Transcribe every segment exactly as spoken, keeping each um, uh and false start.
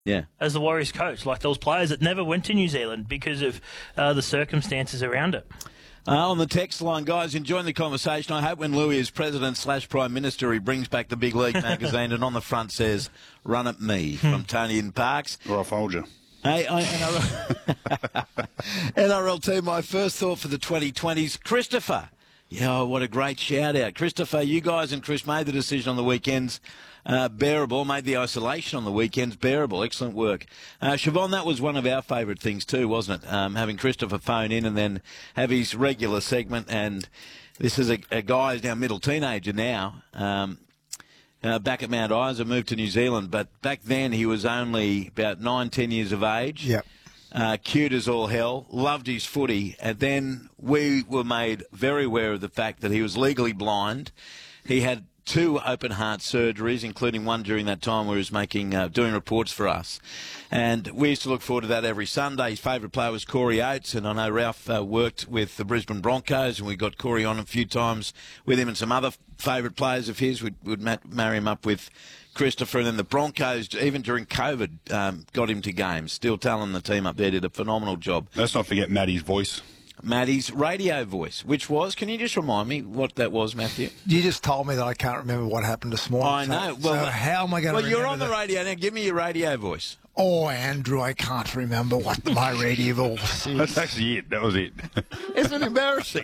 Yeah. As the Warriors coach. Like, those players that never went to New Zealand because of uh, the circumstances around it. Uh, on the text line, guys, enjoying the conversation. I hope when Louis is president slash prime minister, he brings back the Big League magazine and on the front says, "Run at me," from Tony in Parks. Or I'll fold you. Hey, I, N R L, N R L team, my first thought for the twenty twenties, Christopher. Yeah, oh, what a great shout-out. Christopher, you guys and Chris made the decision on the weekends uh, bearable, made the isolation on the weekends bearable. Excellent work. Uh, Siobhan, that was one of our favourite things too, wasn't it? Um, having Christopher phone in and then have his regular segment. And this is a, a guy who's now middle teenager now, um, uh, back at Mount Isa, moved to New Zealand. But back then he was only about nine, ten years of age. Yep. Uh, cute as all hell, loved his footy, and then we were made very aware of the fact that he was legally blind. He had two open heart surgeries, including one during that time where he was making, uh, doing reports for us. And we used to look forward to that every Sunday. His favourite player was Corey Oates, and I know Ralph uh, worked with the Brisbane Broncos, and we got Corey on a few times with him and some other favourite players of his. We'd, we'd marry him up with Christopher, and then the Broncos, even during COVID, um, got him to games. Still telling the team up there did a phenomenal job. Let's not forget Maddie's voice. Maddie's radio voice, which was, can you just remind me what that was, Matthew? You just told me that I can't remember what happened this morning. I know. So, Well, so how am I going to Well, remember you're on the that? radio now. Give me your radio voice. Oh, Andrew, I can't remember what my radio voice is. That's actually it. That was it. Isn't it embarrassing?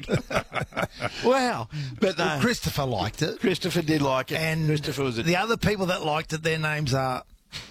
Wow. But no, Well, Christopher liked it. Christopher did like it. And Christopher was a... the other people that liked it, their names are...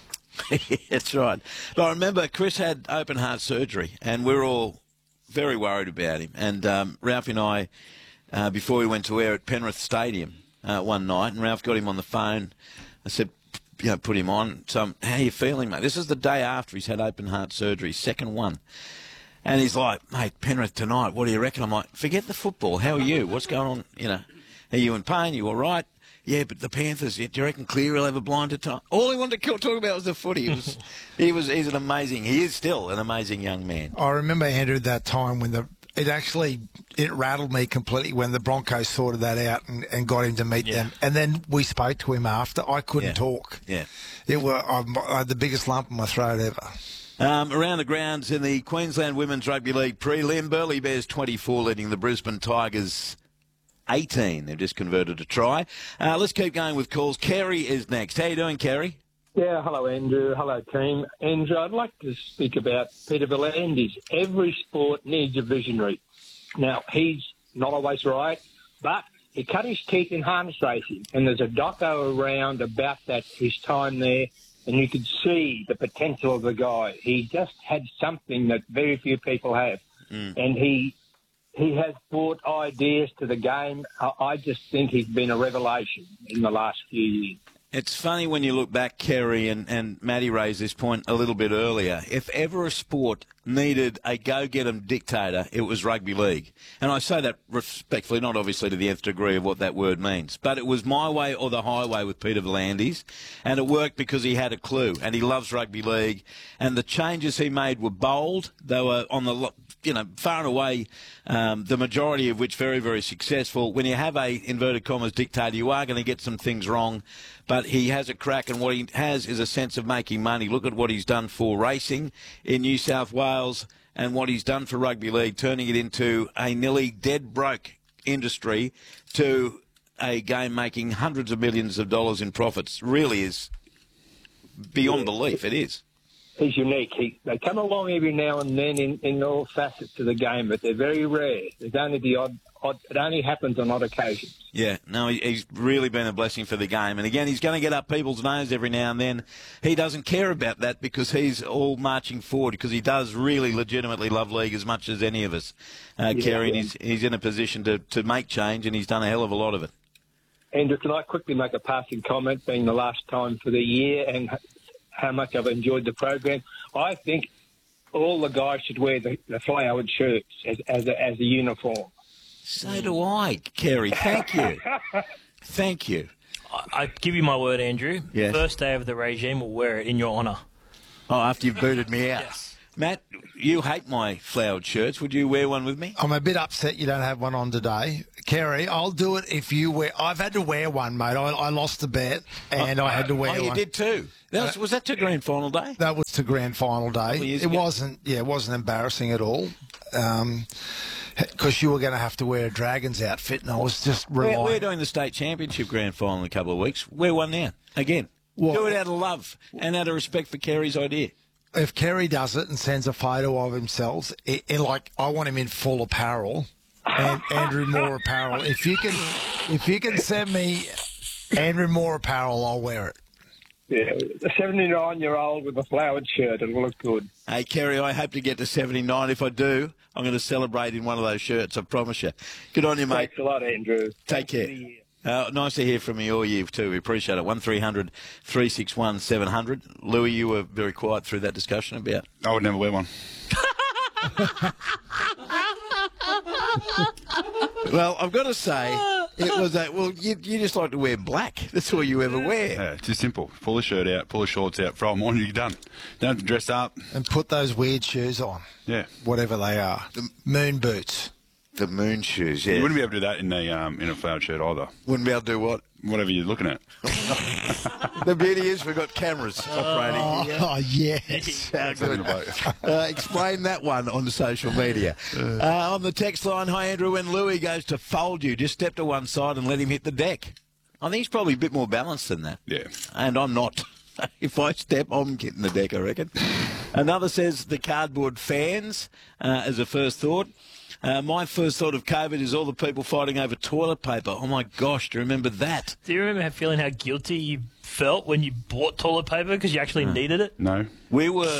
That's right. But I remember Chris had open heart surgery, and we were all very worried about him. And um, Ralph and I, uh, before we went to air at Penrith Stadium uh, one night, and Ralph got him on the phone. I said, you know, put him on. So, um, how are you feeling, mate? This is the day after he's had open heart surgery, second one. And he's like, mate, Penrith tonight, what do you reckon? I'm like, forget the football. How are you? What's going on? You know, are you in pain? You all right? Yeah, but the Panthers, do you reckon Cleary will have a blinder time? All he wanted to talk about was the footy. He was, he was, he's an amazing, he is still an amazing young man. I remember, Andrew, that time when the it actually it rattled me completely when the Broncos sorted that out and, and got him to meet Yeah. them. And then we spoke to him after. I couldn't Yeah. talk. Yeah. It were I, I had the biggest lump in my throat ever. Um, around the grounds in the Queensland Women's Rugby League prelim, Burleigh Bears twenty-four leading the Brisbane Tigers eighteen. They've just converted a try. Uh, let's keep going with calls. Kerry is next. How you doing, Kerry? Yeah, hello, Andrew. Hello, team. Andrew, I'd like to speak about Peter V'landys. Every sport needs a visionary. Now, he's not always right, but he cut his teeth in harness racing, and there's a doco around about that, his time there, and you could see the potential of the guy. He just had something that very few people have, Mm. and he he has brought ideas to the game. I, I just think he's been a revelation in the last few years. It's funny when you look back, Kerry, and, and Matty raised this point a little bit earlier. If ever a sport needed a go-get-'em dictator, it was rugby league. And I say that respectfully, not obviously to the nth degree of what that word means. But it was my way or the highway with Peter V'landys, and it worked because he had a clue, and he loves rugby league. And the changes he made were bold. They were on the... Lo- you know, far and away, um, the majority of which very, very successful. When you have a, inverted commas, dictator, you are going to get some things wrong, but he has a crack, and what he has is a sense of making money. Look at what he's done for racing in New South Wales and what he's done for rugby league, turning it into a nearly dead broke industry to a game making hundreds of millions of dollars in profits. Really is beyond belief. It is. He's unique. He, they come along every now and then in, in all facets of the game, but they're very rare. There's only the odd, odd it only happens on odd occasions. Yeah, no, he, he's really been a blessing for the game. And again, he's going to get up people's nose every now and then. He doesn't care about that because he's all marching forward because he does really legitimately love league as much as any of us, uh, Yeah, Kerry, and yeah. he's, he's in a position to, to make change, and he's done a hell of a lot of it. Andrew, can I quickly make a passing comment, being the last time for the year and how much I've enjoyed the program? I think all the guys should wear the, the fly-out shirts as, as, a, as a uniform. So do I, Kerry. Thank you. Thank you. I, I give you my word, Andrew. Yes. First day of the regime, we'll wear it in your honour. Oh, after you've booted me out. Yes. Matt, you hate my flowered shirts. Would you wear one with me? I'm a bit upset you don't have one on today. Kerry, I'll do it if you wear... I've had to wear one, mate. I, I lost the bet, and oh, I had to wear oh, you one. did too. That was, was that to grand final day? That was to grand final day. years It ago. wasn't, yeah, it wasn't embarrassing at all. Um... Because you were going to have to wear a Dragons outfit, and I was just relying. We're, we're doing the state championship grand final in a couple of weeks. Wear one now. Again. What? Do it out of love and out of respect for Kerry's idea. If Kerry does it and sends a photo of himself, it, it, like I want him in full apparel, and Andrew Moore apparel. If you can, if you can send me Andrew Moore apparel, I'll wear it. Yeah, a seventy-nine-year-old with a flowered shirt. It'll look good. Hey, Kerry, I hope to get to seventy-nine. If I do, I'm going to celebrate in one of those shirts, I promise you. Good on you, mate. Thanks a lot, Andrew. Take care. Uh, nice to hear from you all year, too. We appreciate it. one three hundred three six one seven hundred. Louis, you were very quiet through that discussion about... I would never wear one. Well, I've got to say, it was a, well, you, you just like to wear black. That's all you ever wear. Yeah, it's just simple. Pull the shirt out, pull the shorts out, throw them on, you're done. Don't have to dress up. And put those weird shoes on, Yeah. whatever they are. The moon boots. The moon shoes, yeah. You wouldn't be able to do that in a um, in a flowered shirt either. Wouldn't be able to do what? Whatever you're looking at. The beauty is we've got cameras operating here. Oh, yes. How good. Uh, explain that one on the social media. Uh, on the text line, hi Andrew, when Louis goes to fold you, just step to one side and let him hit the deck. I think he's probably a bit more balanced than that. Yeah. And I'm not. If I step, I'm getting the deck, I reckon. Another says the cardboard fans uh, as a first thought. Uh, my first thought of COVID is all the people fighting over toilet paper. Oh, my gosh, do you remember that? Do you remember how feeling how guilty you felt when you bought toilet paper because you actually needed it? No. We were...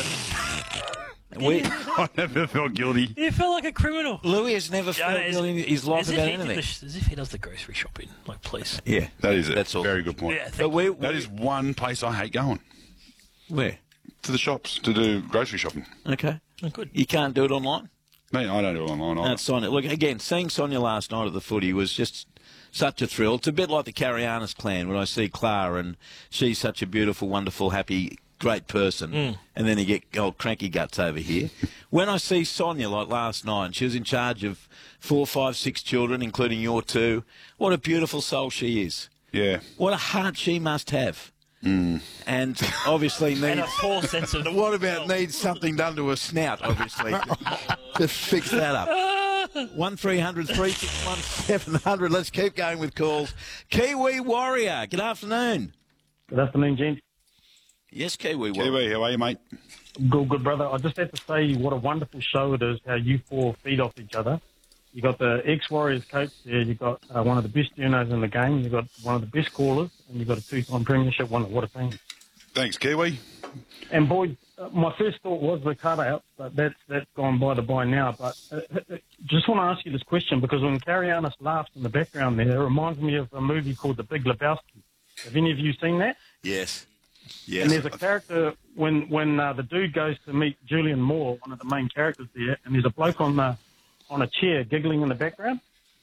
we, I never felt guilty. You felt like a criminal. Louis has never felt Yeah, as- guilty in his life as if about he did anything. the sh- As if he does the grocery shopping. Like, please. Yeah, That is a That's all. very good point. Yeah, thank But we, That is one place I hate going. where? To the shops to do grocery shopping. Okay. Oh, good. You can't do it online? No, I don't do it online either. That's Sonia. Look, again, seeing Sonia last night at the footy was just such a thrill. It's a bit like the Carianis clan when I see Clara and she's such a beautiful, wonderful, happy, great person. Mm. And then you get old cranky guts over here. When I see Sonia like last night, she was in charge of four, five, six children, including your two. What a beautiful soul she is. Yeah. What a heart she must have. Mm. And obviously needs... And a poor sense of... What about needs something done to her snout, obviously, to, to fix that up? one three hundred three six one seven hundred. Let's keep going with calls. Kiwi Warrior, good afternoon. Good afternoon, James. Yes, Kiwi Warrior. Kiwi, how are you, mate? Good, good, brother. I just have to say what a wonderful show it is, how you four feed off each other. You got the ex-Warriors coach there. You got uh, one of the best journos in the game. You got one of the best callers, and you got a two-time premiership winner. What a team! Thanks, Kiwi. And boy, uh, my first thought was the cutout, but that's that's gone by the by now. But uh, uh, just want to ask you this question because when Carianis laughs in the background there, it reminds me of a movie called The Big Lebowski. Have any of you seen that? Yes. And Yes. there's a character when when uh, the dude goes to meet Julian Moore, one of the main characters there, and there's a bloke on the on a chair giggling in the background,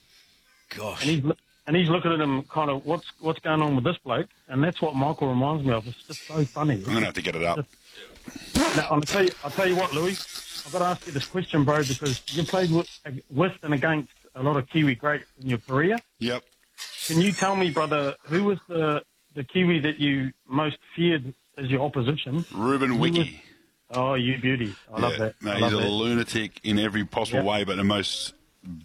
Gosh. and he's and he's looking at him, kind of what's what's going on with this bloke, and that's what Michael reminds me of. It's just so funny. I'm going to have to get it up. Now, I'll tell you, I'll tell you what, Louis, I've got to ask you this question, bro, because you played with, with and against a lot of Kiwi greats in your career. Yep. Can you tell me, brother, who was the the Kiwi that you most feared as your opposition? Ruben Wiki. Oh, you beauty. I love Yeah. that. No, I he's love a that. lunatic in every possible Yep. way, but the most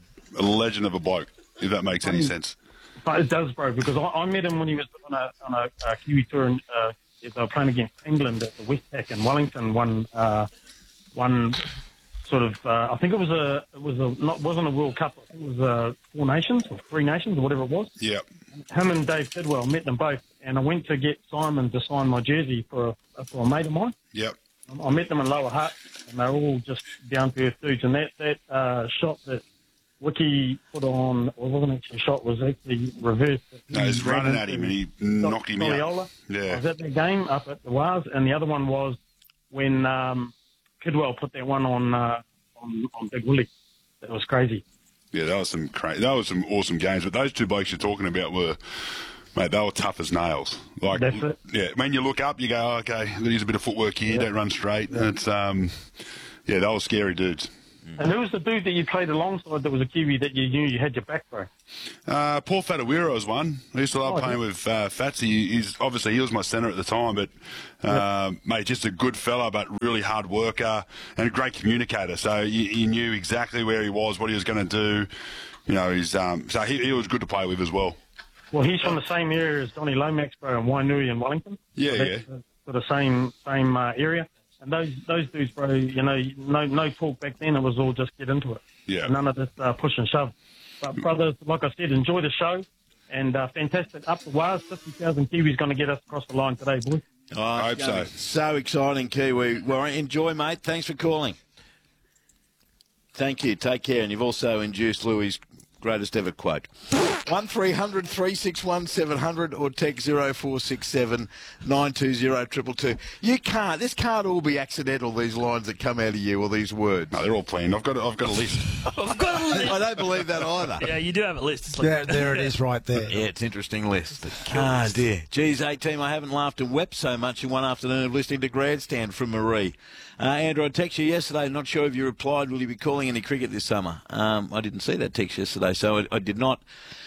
a legend of a bloke, if that makes any sense. But it does, bro, because I, I met him when he was on a, on a, uh Kiwi tour, and uh, they were playing against England at the Westpac in Wellington. One, uh, one sort of, uh, I think it was a, it was a, not wasn't a World Cup. I think it was uh, Four Nations or Three Nations or whatever it was. Yep. Him and Dave Tidwell met them both, and I went to get Simon to sign my jersey for a, for a mate of mine. Yep. I met them in Lower Hutt, and they're all just down to earth dudes. And that that uh, shot that Wiki put on, or wasn't actually a shot, was actually reversed. No, he's ran running at into him and he knocked him out. Soliola. I Yeah. was at that game up at the Waz, and the other one was when um, Kidwell put that one on uh, on, on Big Willie. That was crazy. Yeah, that was some cra- that was some awesome games. But those two blokes you're talking about were, mate, they were tough as nails. Like, That's it. yeah, when you look up, you go, oh, okay, there's a bit of footwork here. Yeah. Don't run straight. It's um, Yeah, they were scary dudes. And who was the dude that you played alongside that was a Kiwi that you knew you had your back for? Uh, Paul Fatawira was one. I used to love Oh, playing yeah. with uh, Fatsy. He's obviously he was my centre at the time, but uh, mate, just a good fella, but really hard worker and a great communicator. So you, you knew exactly where he was, what he was going to do. You know, he's um, so he, he was good to play with as well. Well, he's from the same area as Donny Lomax, bro, in Wainui and Wellington. Yeah, so yeah. For the same same uh, area. And those those dudes, bro, you know, no no talk back then. It was all just get into it. Yeah. None of this uh, push and shove. But, brothers, like I said, enjoy the show. And uh, fantastic. Up the wires, fifty thousand Kiwis going to get us across the line today, boys. Oh, I it's hope gonna so. be So exciting, Kiwi. Well, enjoy, mate. Thanks for calling. Thank you. Take care. And you've also induced Louis' greatest ever quote. one three hundred three six one seven hundred or text zero four six seven nine two zero two two two. You can't. This can't all be accidental, these lines that come out of you or these words. No, they're all planned. I've got a, I've got a list. I've got a list. I don't believe that either. Yeah, you do have a list. It's like, Yeah, there it is right there. Yeah, it's an interesting list. Ah, dear. Geez, eighteen, I haven't laughed and wept so much in one afternoon of listening to Grandstand from Marie. Uh, Andrew, I texted you yesterday. Not sure if you replied. Will you be calling any cricket this summer? Um, I didn't see that text yesterday, so I, I did not.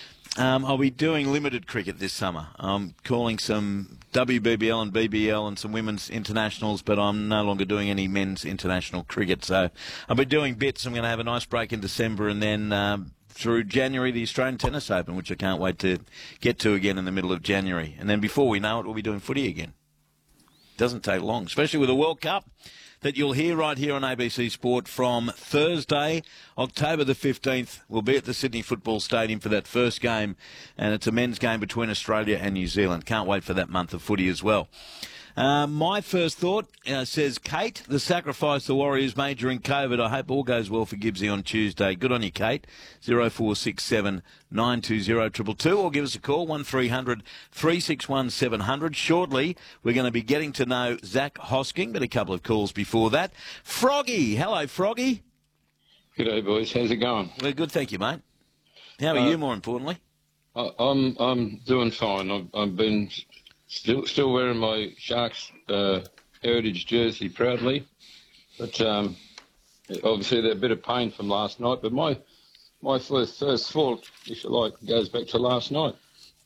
Um, I'll be doing limited cricket this summer. I'm calling some W B B L and B B L and some women's internationals, but I'm no longer doing any men's international cricket. So I'll be doing bits. I'm going to have a nice break in December and then um, through January, the Australian Tennis Open, which I can't wait to get to again in the middle of January. And then before we know it, we'll be doing footy again. Doesn't take long, especially with the World Cup that you'll hear right here on A B C Sport from Thursday, October the fifteenth. We'll be at the Sydney Football Stadium for that first game, and it's a men's game between Australia and New Zealand. Can't wait for that month of footy as well. Uh, my first thought, uh, says Kate, the sacrifice the Warriors made during COVID. I hope all goes well for Gibbsy on Tuesday. Good on you, Kate. zero four six seven nine two zero two two two or give us a call, one three hundred three six one seven hundred. Shortly, we're going to be getting to know Zach Hosking, but a couple of calls before that. Froggy. Hello, Froggy. G'day, boys. How's it going? We're good, thank you, mate. How are Uh, you, more importantly? I, I'm I'm doing fine. I've, I've been still still wearing my Sharks uh, heritage jersey proudly, but um, obviously they're a bit of pain from last night. But my my first first fault, if you like, goes back to last night,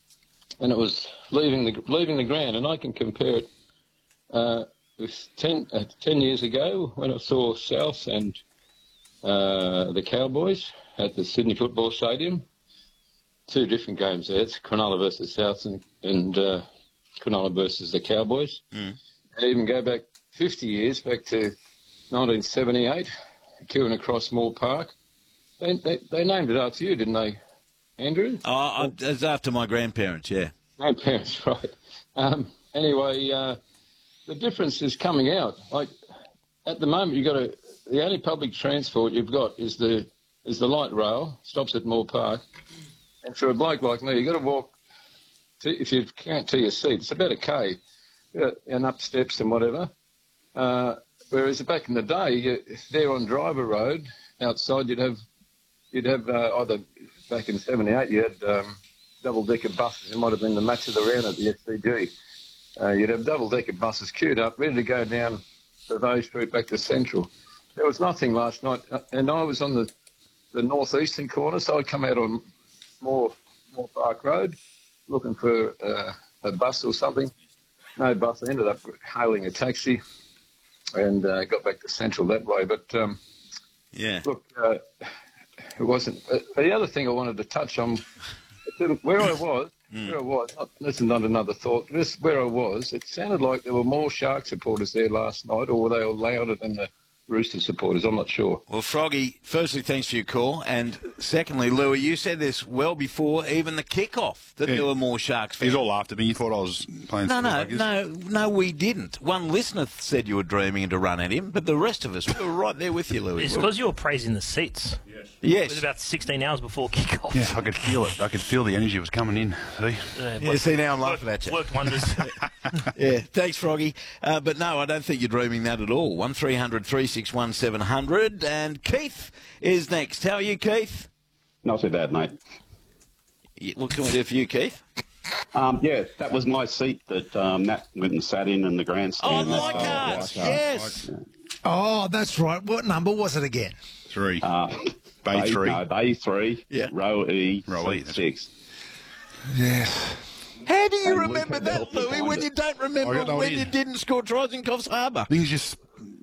and it was leaving the leaving the ground. And I can compare it uh, with ten uh, ten years ago when I saw South and uh, the Cowboys at the Sydney Football Stadium. Two different games there. It's Cronulla versus South and, and uh, Cronulla versus the Cowboys. Mm. And even go back fifty years, back to nineteen seventy-eight, queuing across Moore Park. They, they, they named it after you, didn't they, Andrew? Oh, I, it was after my grandparents, yeah. Grandparents, right. Um, anyway, uh, the difference is coming out. Like at the moment, you've got to, the only public transport you've got is the is the light rail, stops at Moore Park. And for a bloke like me, you've got to walk, to, if you can't to your seat, it's about a K, and up steps and whatever. Uh, whereas back in the day, you, there on Driver Road, outside, you'd have, you'd have uh, either, back in seventy-eight, you had um, double-decker buses. It might have been the match of the round at the S C G. Uh, you'd have double-decker buses queued up, ready to go down Survey Street back to Central. There was nothing last night, and I was on the, the northeastern corner, so I come out on Moore, Moore Park Road, looking for uh, a bus or something. No bus. I ended up hailing a taxi and uh, got back to Central that way. But um, Yeah. look, uh, it wasn't. Uh, the other thing I wanted to touch on, where I was, Mm. where I was. Not, this is not another thought. Just where I was, it sounded like there were more Shark supporters there last night, or were they all louder than the Rooster supporters? I'm not sure. Well, Froggy, firstly, thanks for your call. And secondly, Louis, you said this well before even the kickoff, that Yeah. there were more Sharks fans. He's all after me. You thought I was playing No, silly no, buggers? no, no, we didn't. One listener said you were dreaming to run at him, but the rest of us, we were right there with you, Louis. It's because you were praising the seats. It Yes. was about sixteen hours before kickoff. Yeah, I could feel it. I could feel the energy was coming in. See? Yeah, Yeah, see, now I'm laughing at you. Worked wonders. Yeah, thanks, Froggy. Uh, but no, I don't think you're dreaming that at all. one three hundred three six one seven hundred. And Keith is next. How are you, Keith? Not too bad, mate. Yeah, what can we do for you, Keith? Um, yeah, that was my seat that um, Matt went and sat in in the Oh, grandstand. that, uh, Leichhardt, Leichhardt. yes. Oh, that's right. What number was it again? Three. Uh, Bay Bay, three. No, Bay three. Yeah. Row E. Row E, seat that's six. Yes. How do you And we remember can that, help you Louis, find when it. you don't I remember got no when idea. you didn't score tries in Coffs Harbour? Things just